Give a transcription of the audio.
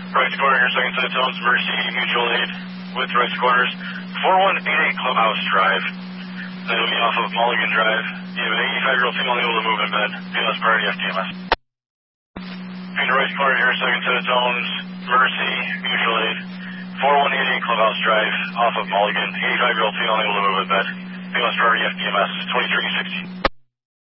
Rice Corner here, second set of tones, Mercy Mutual Aid with Rice Corners, 4188 Clubhouse Drive. That'll be off of Mulligan Drive. You have an 85-year-old female unable to move in bed. BLS priority FTMS. Being Rice Corner here, second set of tones, Mercy Mutual Aid, 4188 Clubhouse Drive, off of Mulligan. 85-year-old female unable to move in bed. BLS priority FTMS, 2360.